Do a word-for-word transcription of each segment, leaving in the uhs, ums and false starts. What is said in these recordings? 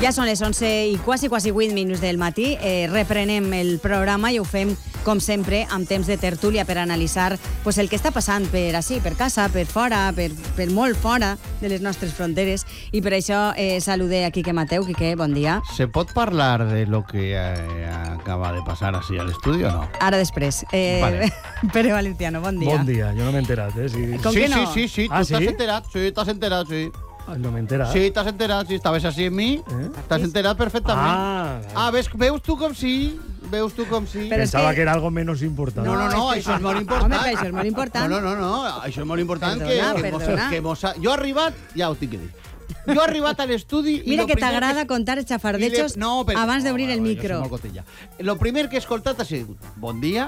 Ja són les onze i quasi, quasi vuit minuts del matí. Eh, reprenem el programa i ho fem, com sempre, amb temps de tertúlia per analitzar pues, el que està passant per ací, per casa, per fora, per, per molt fora de les nostres fronteres. I per això eh, saludé a Quique Mateu. Quique, bon dia. ¿Se pot parlar de lo que eh, acaba de pasar así al estudio o no? Ara després. Eh, Vale. Pere Valenciano, bon dia. Bon dia, jo no m'he enterat, eh? Sí, Com sí, que no? sí, sí, sí, Ah, tú ¿sí? estás enterado, sí, estás enterado, sí. no m'he enterat. Sí, estás enterado, sí, estabas así en mí, Eh? estás enterado perfectament. Ah, Ah, ves, veus tu com sí, veus tu com sí. Però és pensava que- que... era algo menos important. No, no, no, és que- això és molt Home, important. però això és molt important. No, no, no, no, això és molt important Perdona, que, que, mos, perdona. que mos ha... Jo he arribat, ja ho tinc que dir. Jo he arribat a l'estudi i... Mira lo que primer t'agrada contar els xafardejos I le- no, però- abans d'obrir no, el no, micro. jo soc molt cotilla. Lo primer que he escoltat ha sigut bon dia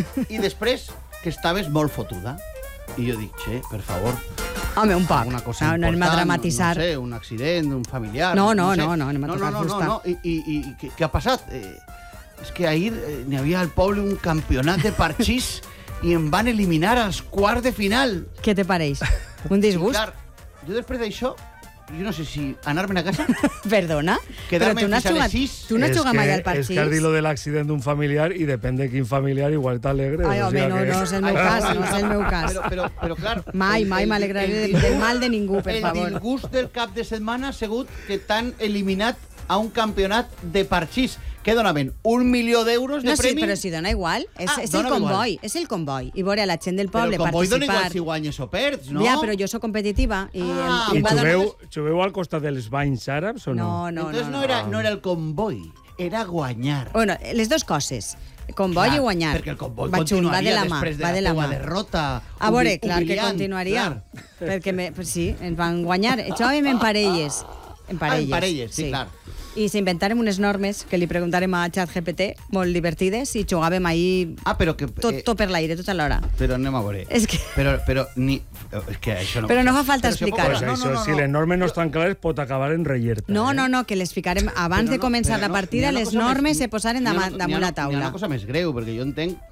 i després que estaves molt fotuda. I jo dic, che, per favor, Home, un poc. una cosa no, no anem a important, dramatitzar. no sé, un accident, un familiar... No, no, sé. no, no, anem a no, tocar no, no, fusta. no, no. I, i, i què, què ha passat? Eh, és que ahir eh, n'hi havia al poble un campionat de parxís i em van eliminar als quarts de final. Què te pareix? Un disgust? I, clar, jo després d'això, jo no sé si anar-me'n a casa, Perdona? Quedar-me Però tu no has fins a les jugat, sis. tu no has Es jugat que- mai al Es parxís? que has dit lo del accident d'un familiar i depèn de quin familiar igual t'alegres. Ai, o home, sigui no, que- no és el meu cas, no és el meu cas. Però, però, però clar... Mai, el- mai el- m'alegraré el del- disgust- del mal de ningú, per el favor. El disgust del cap de setmana ha sigut que t'han eliminat a un campionat de parxís. Què donaven? Un milió d'euros de No, sí, premi? però si dona igual. És, Ah, és el dona igual. comboi, és el comboi. I veure a la gent del Però poble el comboi dona participar... igual si guanyes o perds, no? Ja, però jo sóc competitiva i, Ah, em, I em va donar... jugueu, jugueu al costat dels banys àrabs o no? No, no, Entonces no. no, no. era, no era el comboi, era guanyar. Bueno, les dues coses. Comboi Clar, i guanyar. Perquè el comboi va xun, va de continuaria la mà, després de va la de la teua mà. derrota. A veure, humil- clar que humiliant, continuaria. clar. Perquè, me, pues sí, ens van guanyar. Jugàvem en parelles. En parelles. Ah, en parelles, sí, clar. I s'inventarem unes normes que li preguntarem a ChatGPT, molt divertides, i jugàvem ahir Ah, però que... tot, eh, tot per l'aire, tota l'hora. Però anem a veure. És que... Però, però, ni... És que això no... Però no pot fa ser. falta Però si ho puc explicar-ho. Pues veure. això, si les normes no estan clares, pot acabar en reierta. No, eh? no, no, que les ficarem abans Però de no, començar però la no, partida, n'hi ha una les cosa normes més- se posaren n'hi ha damunt, una- damunt n'hi ha la una- N'hi ha taula. una cosa més greu, perquè jo entenc